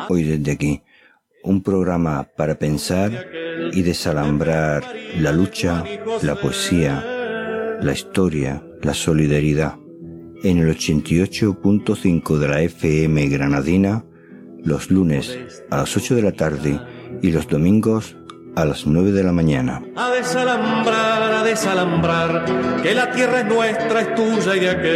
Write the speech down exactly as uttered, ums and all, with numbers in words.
Hoy desde aquí, un programa para pensar y desalambrar la lucha, la poesía, la historia, la solidaridad. En el ochenta y ocho punto cinco de la F M granadina, los lunes a las ocho de la tarde y los domingos a las nueve de la mañana. A desalambrar, a desalambrar, que la tierra es nuestra, es tuya y de aquel.